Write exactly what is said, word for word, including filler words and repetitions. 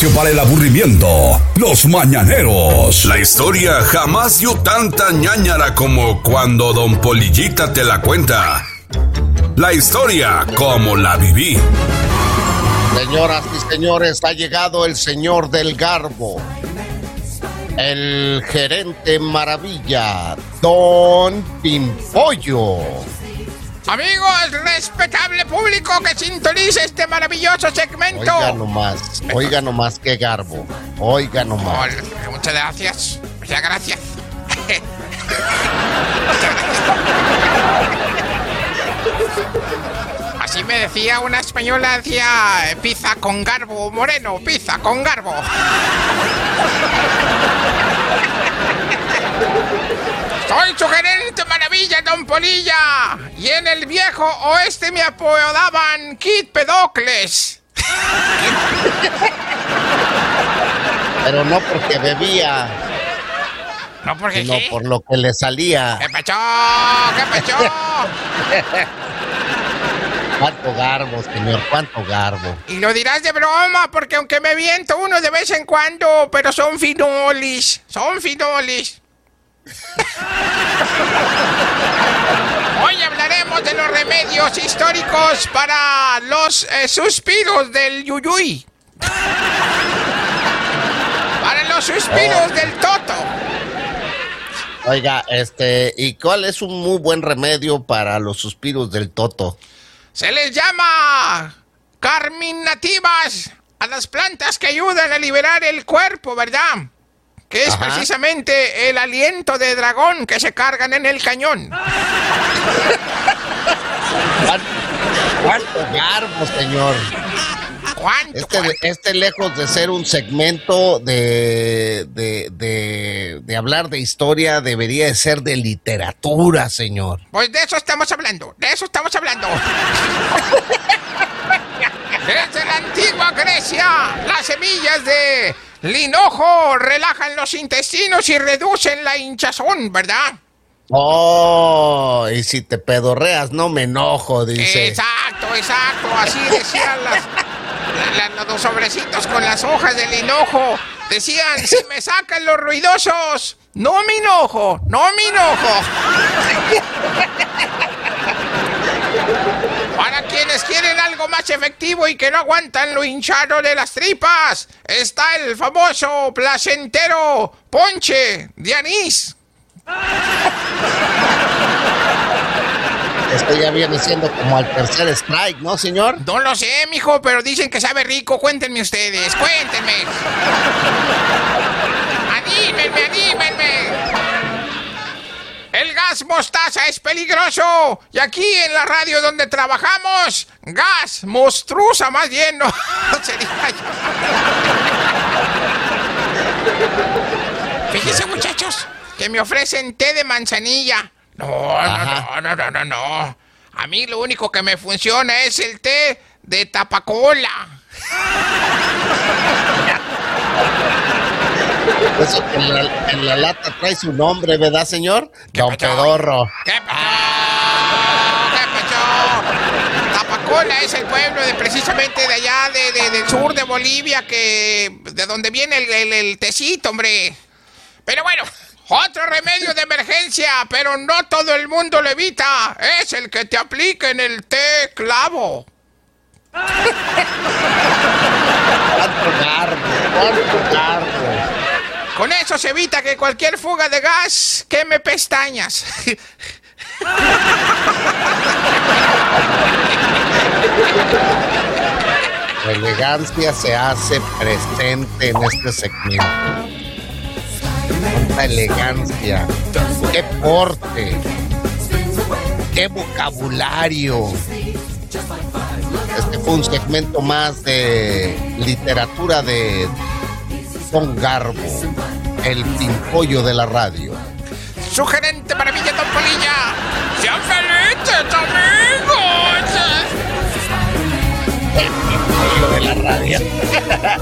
Para el aburrimiento, los mañaneros. La historia jamás dio tanta ñáñara como cuando Don Polillita te la cuenta. La historia como la viví. Señoras y señores, ha llegado el señor del Garbo, el gerente maravilla, Don Pimpollo. Amigos, respetable público que sintoniza este maravilloso segmento. Oiga nomás, oiga nomás qué garbo. Oiga nomás. Oh, muchas gracias, muchas gracias. Así me decía una española, decía pizza con garbo moreno, pizza con garbo. Soy su gerente maravilla, Don Polilla. Y en el viejo oeste me apodaban Kid Pedocles. Pero no porque bebía. No porque sino ¿qué? Por lo que le salía. ¿Qué pechó? ¿Qué pechó? Cuánto garbo, señor, cuánto garbo. Y lo dirás de broma, porque aunque me viento uno de vez en cuando, pero son finolis, son finolis. Hoy hablaremos de los remedios históricos para los eh, suspiros del yuyuy. Para los suspiros oh. del toto. Oiga, este, ¿y cuál es un muy buen remedio para los suspiros del toto? Se les llama carminativas a las plantas que ayudan a liberar el cuerpo, ¿verdad? Que es Ajá. precisamente el aliento de dragón que se cargan en el cañón. ¿Cuánto, cuánto garbo, señor? ¿Cuánto, este, cuánto? este lejos de ser un segmento de, de, de, de hablar de historia, debería de ser de literatura, señor. Pues de eso estamos hablando, de eso estamos hablando. Desde la antigua Grecia, las semillas de linojo relajan los intestinos y reducen la hinchazón, ¿verdad? Oh, y si te pedorreas no me enojo, dice. Exacto, exacto, así decían las, la, la, los sobrecitos con las hojas de linojo. Decían, si me sacan los ruidosos, no me enojo, no me enojo. Para quienes quieren algo más efectivo y que no aguantan lo hinchado de las tripas, está el famoso placentero ponche de anís. Esto ya viene siendo como al tercer strike, ¿no, señor? No lo sé, mijo, pero dicen que sabe rico. Cuéntenme ustedes, cuéntenme. Anímenme, anímenme. El gas mostaza es peligroso. Y aquí en la radio donde trabajamos, gas mostrusa más bien, no sería yo. Fíjense, muchachos, que me ofrecen té de manzanilla. No, no, no, no, no, no. A mí lo único que me funciona es el té de tapacola. Eso que en la, en la lata trae su nombre, ¿verdad, señor? Don Pedorro. ¿Qué pasó? ¿Qué pasó? Tapacola es el pueblo de precisamente de allá, de, de, del sur de Bolivia, que de donde viene el, el, el tecito, hombre. Pero bueno, otro remedio de emergencia, pero no todo el mundo lo evita, es el que te apliquen el té clavo. ¡Cuánto garbo! ¡Cuánto garbo! Con eso se evita que cualquier fuga de gas queme pestañas. La elegancia se hace presente en este segmento. Cuánta elegancia, qué porte, qué vocabulario. Este fue un segmento más de literatura de Don Garbo, el pimpollo de la radio. Su gerente maravilla, Don Polilla. ¡Sean felices, amigos! El pimpollo de la radio.